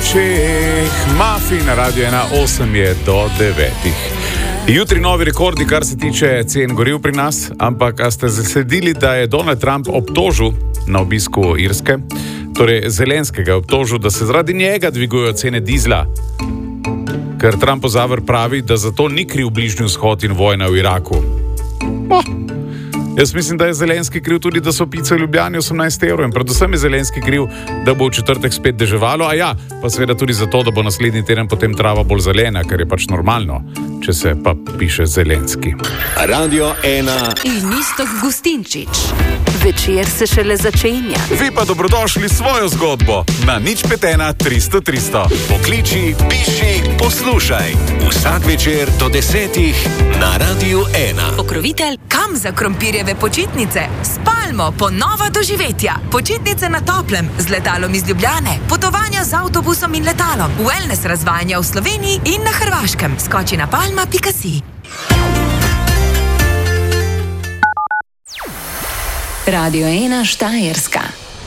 očeh. Muffin na Radio 1:08 je do 9. Jutri novi rekordi, kar se tiče cen goriv pri nas, ampak a ste zasledili, da je Donald Trump obtožil na obisku Irske, torej Zelenskega obtožil, da se zaradi njega dvigujejo cene dizla, ker Trumpov zavor pravi, da za to ni kriv Bližnji vzhod in vojna v Iraku. Jaz mislim, da je Zelenski kriv tudi, da so pice v Ljubljani 18 € in predvsem je Zelenski kriv, da bo v četrtek spet deževalo, a ja, pa seveda tudi zato, da bo naslednji teden potem trava bolj zelena, ker je pač normalno, če se pa piše Zelenski. Radio 1 in Iztok Gustinčič. Večer se šele začenja. Vi pa dobrodošli svojo zgodbo na 051 300 300. Pokliči, piši, poslušaj. Vsak večer do 10 na Radio 1. Pokrovitelj Kam za krompirjeve počitnice? Spalmo, ponova doživetja. Počitnice na toplem, z letalom iz Ljubljane. Potovanja z avtobusom in letalom. Wellness razvajanja v Sloveniji in na Hrvaškem. Skoči na palma.si. Radio 1 Štajerska.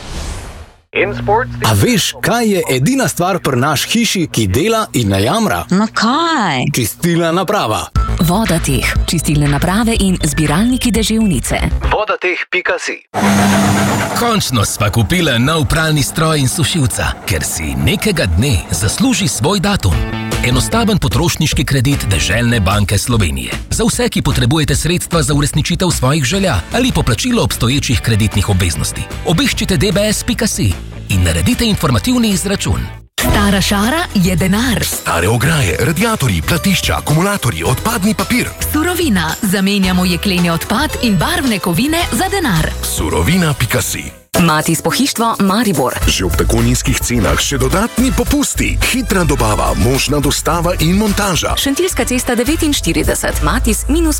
A veš, kaj je edina stvar pri naš hiši, ki dela in ne jamra? No kaj? Čistilna naprava. Vodateh, čistilne naprave in zbiralniki deževnice. Vodateh.si. Končno sva kupila nov pralni stroj in sušilca, ker si nekega dne zasluži svoj datum. Enostaven potrošniški kredit Deželne banke Slovenije. Za vse, ki potrebujete sredstva za uresničitev svojih želja ali poplačilo obstoječih kreditnih obveznosti. Obiščite dbs.si in naredite informativni izračun. Stara šara je denar. Stare ograje, radiatorji, platišča, akumulatorji, odpadni papir. Surovina. Zamenjamo jekleni odpad in barvne kovine za denar. Surovina.si. Matis pohištvo Maribor. Že ob tako nizkih cenah še dodatni popusti. Hitra dobava, možna dostava in montaža. Šentilska cesta 49, Matis